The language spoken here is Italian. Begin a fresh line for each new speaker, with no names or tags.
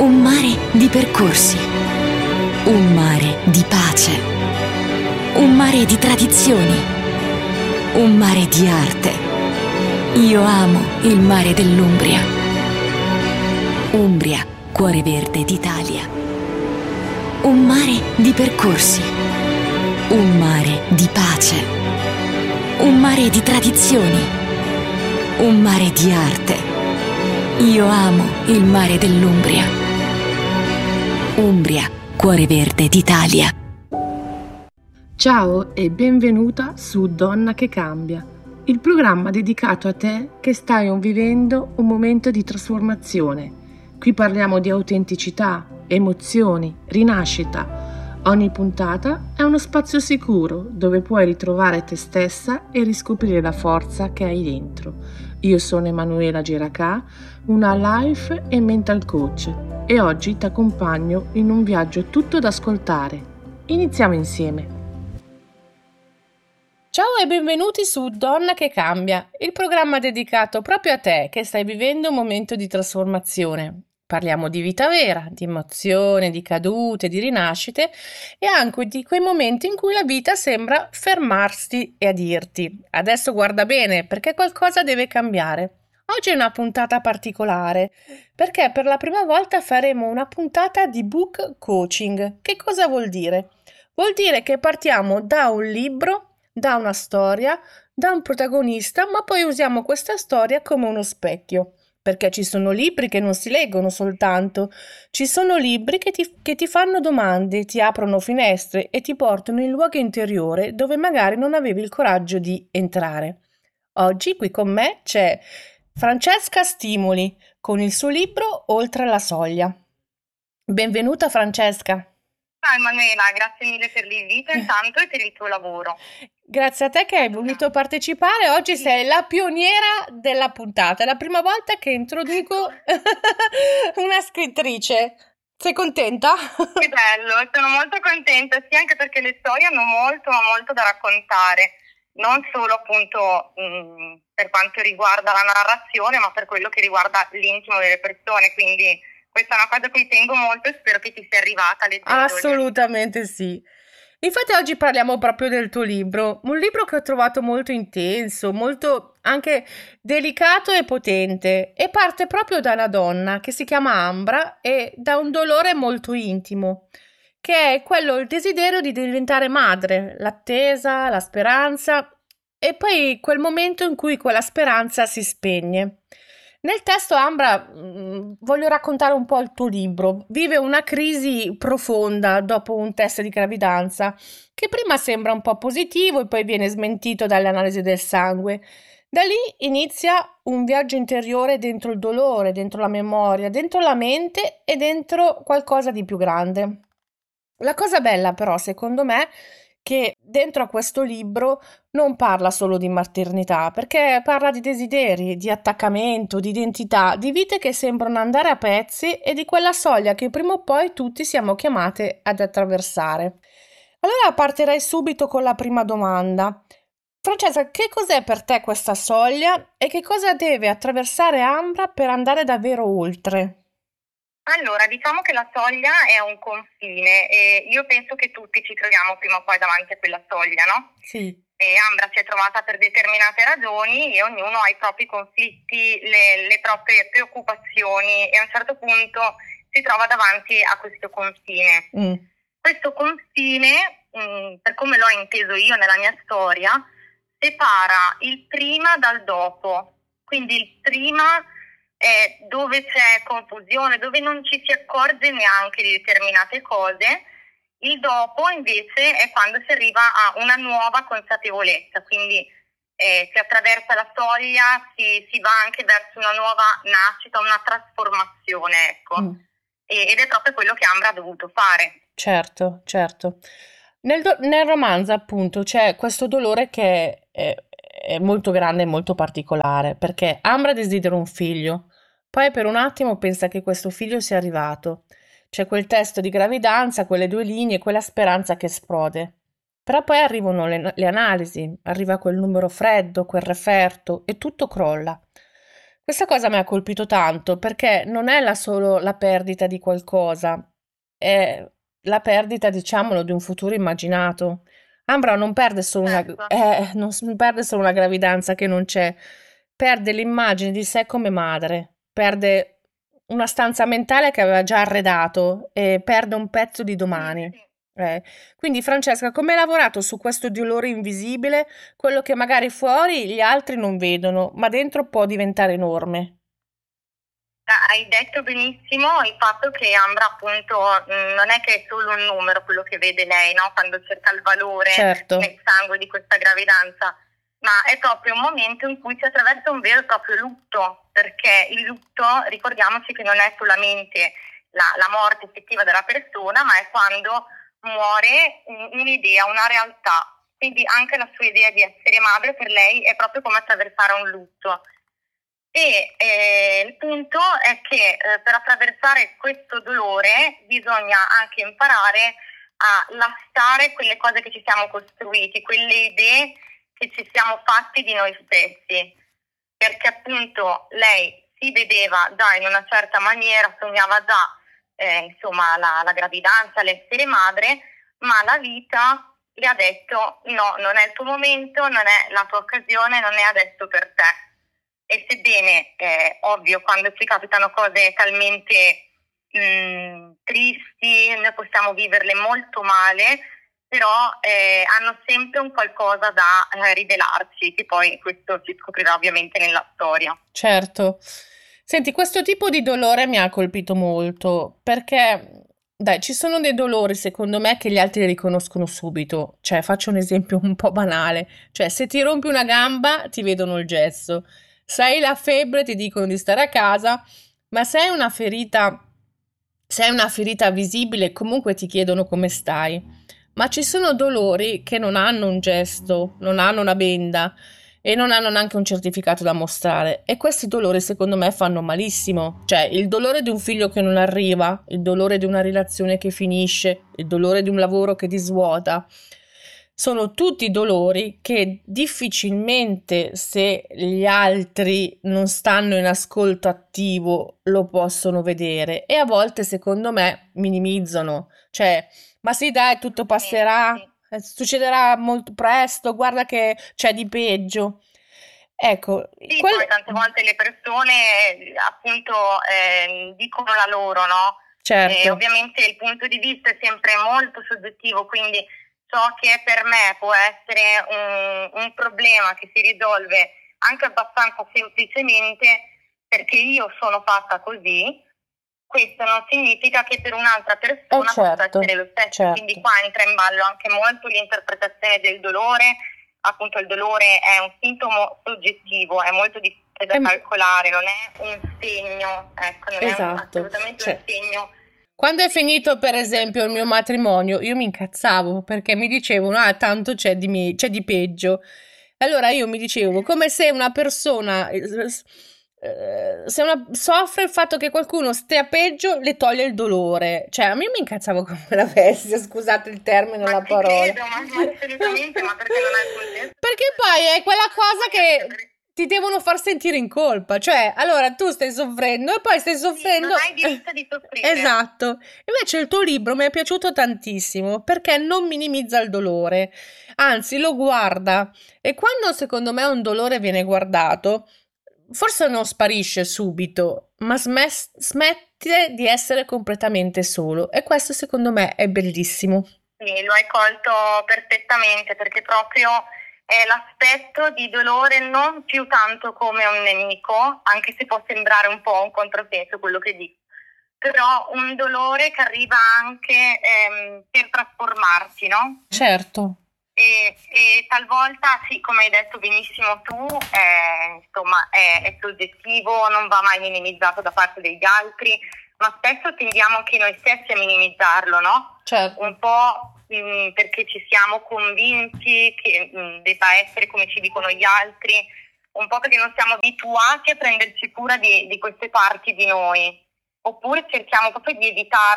Un mare di percorsi, un mare di pace, un mare di tradizioni, un mare di arte. Io amo il mare dell'Umbria. Umbria, cuore verde d'Italia. Un mare di percorsi, un mare di pace, un mare di tradizioni, un mare di arte. Io amo il mare dell'Umbria. Umbria, cuore verde d'Italia.
Ciao e benvenuta su Donna che cambia, il programma dedicato a te che stai vivendo un momento di trasformazione. Qui parliamo di autenticità, emozioni, rinascita. Ogni puntata è uno spazio sicuro dove puoi ritrovare te stessa e riscoprire la forza che hai dentro. Io sono Emanuela Geracà, una life e mental coach, e oggi ti accompagno in un viaggio tutto da ascoltare. Iniziamo insieme. Ciao e benvenuti su Donna che cambia, il programma dedicato proprio a te che stai vivendo un momento di trasformazione. Parliamo di vita vera, di emozione, di cadute, di rinascite e anche di quei momenti in cui la vita sembra fermarsi e a dirti: adesso guarda bene perché qualcosa deve cambiare. Oggi è una puntata particolare perché per la prima volta faremo una puntata di book coaching. Che cosa vuol dire? Vuol dire che partiamo da un libro, da una storia, da un protagonista, ma poi usiamo questa storia come uno specchio. Perché ci sono libri che non si leggono soltanto, ci sono libri che ti fanno domande, ti aprono finestre e ti portano in luoghi interiori dove magari non avevi il coraggio di entrare. Oggi qui con me c'è Francesca Stimoli con il suo libro Oltre la soglia. Benvenuta Francesca.
Ciao Emanuela, grazie mille per l'invito intanto e per il tuo lavoro.
Grazie a te che hai voluto partecipare. Oggi sei la pioniera della puntata. È la prima volta che introduco una scrittrice. Sei contenta?
Che bello, sono molto contenta, sì, anche perché le storie hanno molto, ma molto da raccontare. Non solo appunto per quanto riguarda la narrazione, ma per quello che riguarda l'intimo delle persone. Quindi questa è una cosa a cui tengo molto e spero che ti sia arrivata leggendo.
Assolutamente sì. Infatti oggi parliamo proprio del tuo libro, un libro che ho trovato molto intenso, molto anche delicato e potente, e parte proprio da una donna che si chiama Ambra e da un dolore molto intimo, che è quello, il desiderio di diventare madre, l'attesa, la speranza e poi quel momento in cui quella speranza si spegne. Nel testo, Ambra, voglio raccontare un po' il tuo libro. Vive una crisi profonda dopo un test di gravidanza che prima sembra un po' positivo e poi viene smentito dalle analisi del sangue. Da lì inizia un viaggio interiore dentro il dolore, dentro la memoria, dentro la mente e dentro qualcosa di più grande. La cosa bella però, secondo me, che dentro a questo libro non parla solo di maternità, perché parla di desideri, di attaccamento, di identità, di vite che sembrano andare a pezzi e di quella soglia che prima o poi tutti siamo chiamate ad attraversare. Allora partirei subito con la prima domanda. Francesca, che cos'è per te questa soglia e che cosa deve attraversare Ambra per andare davvero oltre?
Allora, diciamo che la soglia è un confine e io penso che tutti ci troviamo prima o poi davanti a quella soglia, no?
Sì.
E Ambra si è trovata per determinate ragioni e ognuno ha i propri conflitti, le proprie preoccupazioni e a un certo punto si trova davanti a questo confine. Questo confine, per come l'ho inteso io nella mia storia, separa il prima dal dopo. Quindi il prima è dove c'è confusione, dove non ci si accorge neanche di determinate cose. Il dopo invece è quando si arriva a una nuova consapevolezza, quindi si attraversa la soglia, si va anche verso una nuova nascita, una trasformazione, ecco. Ed è proprio quello che Ambra ha dovuto fare.
Certo, certo. Nel romanzo, appunto, c'è questo dolore che è molto grande e molto particolare, perché Ambra desidera un figlio, poi per un attimo pensa che questo figlio sia arrivato. C'è quel testo di gravidanza, quelle due linee, quella speranza che esplode. Però poi arrivano le analisi, arriva quel numero freddo, quel referto e tutto crolla. Questa cosa mi ha colpito tanto perché non è solo la perdita di qualcosa, è la perdita, diciamolo, di un futuro immaginato. Ambra non perde solo
Certo.
non perde solo una gravidanza che non c'è, perde l'immagine di sé come madre, perde una stanza mentale che aveva già arredato e perde un pezzo di domani.
Sì.
Quindi Francesca, come hai lavorato su questo dolore invisibile, quello che magari fuori gli altri non vedono, ma dentro può diventare enorme?
Hai detto benissimo il fatto che Ambra appunto non è che è solo un numero quello che vede lei, no? Quando cerca il valore
Certo,
nel sangue di questa gravidanza, ma è proprio un momento in cui si attraversa un vero e proprio lutto, perché il lutto, ricordiamoci che non è solamente la morte effettiva della persona, ma è quando muore un'idea, una realtà. Quindi anche la sua idea di essere madre per lei è proprio come attraversare un lutto. E il punto è che per attraversare questo dolore bisogna anche imparare a lasciare quelle cose che ci siamo costruiti, quelle idee che ci siamo fatti di noi stessi, perché appunto lei si vedeva già in una certa maniera, sognava già insomma la gravidanza, l'essere madre, ma la vita le ha detto no, non è il tuo momento, non è la tua occasione, non è adesso per te. E sebbene, ovvio, quando ci capitano cose talmente tristi, noi possiamo viverle molto male, però hanno sempre un qualcosa da rivelarci, che poi questo si scoprirà ovviamente nella storia.
certo. Senti, questo tipo di dolore mi ha colpito molto perché, dai, ci sono dei dolori secondo me che gli altri riconoscono subito. Cioè, faccio un esempio un po' banale. Cioè, se ti rompi una gamba, ti vedono il gesso. Se hai la febbre, ti dicono di stare a casa, ma se hai una ferita visibile, comunque ti chiedono come stai. Ma ci sono dolori che non hanno un gesto, non hanno una benda e non hanno neanche un certificato da mostrare. E questi dolori, secondo me, fanno malissimo. Cioè, il dolore di un figlio che non arriva, il dolore di una relazione che finisce, il dolore di un lavoro che ti svuota. Sono tutti dolori che difficilmente, se gli altri non stanno in ascolto attivo, lo possono vedere. E a volte, secondo me, minimizzano. Cioè, ma sì, dai, tutto passerà,
Sì.
succederà molto presto, guarda che c'è di peggio. Ecco,
Sì, poi tante volte le persone appunto dicono la loro, no?
certo,
Ovviamente il punto di vista è sempre molto soggettivo, quindi ciò che per me può essere un problema che si risolve anche abbastanza semplicemente perché io sono fatta così, questo non significa che per un'altra persona possa
certo,
essere lo stesso.
certo.
Quindi qua entra in ballo anche molto l'interpretazione del dolore. Appunto il dolore è un sintomo soggettivo, è molto difficile da calcolare, non è un segno, ecco, non
Esatto.
è assolutamente un segno.
Quando è finito, per esempio, il mio matrimonio, io mi incazzavo perché mi dicevano, ah, tanto c'è di peggio. Allora io mi dicevo, come se una persona, soffre il fatto che qualcuno stia peggio, le toglie il dolore. Cioè, a me mi incazzavo come la bestia, scusate il termine, la parola.
Credo, ma assolutamente, ma perché non hai il contesto?
Perché poi è quella cosa che ti devono far sentire in colpa, cioè, allora tu stai soffrendo e poi stai soffrendo.
Non hai diritto di soffrire.
Esatto. Invece il tuo libro mi è piaciuto tantissimo perché non minimizza il dolore, anzi lo guarda. E quando secondo me un dolore viene guardato, forse non sparisce subito, ma smette di essere completamente solo. E questo secondo me è bellissimo.
Sì, lo hai colto perfettamente perché proprio è l'aspetto di dolore non più tanto come un nemico, anche se può sembrare un po' un controsenso quello che dico, però un dolore che arriva anche per trasformarsi, no?
Certo.
E talvolta, sì, come hai detto benissimo tu, insomma, è soggettivo, non va mai minimizzato da parte degli altri, ma spesso tendiamo anche noi stessi a minimizzarlo, no?
Certo.
Un po' perché ci siamo convinti che debba essere come ci dicono gli altri, un po' perché non siamo abituati a prenderci cura di queste parti di noi, oppure cerchiamo proprio di evitare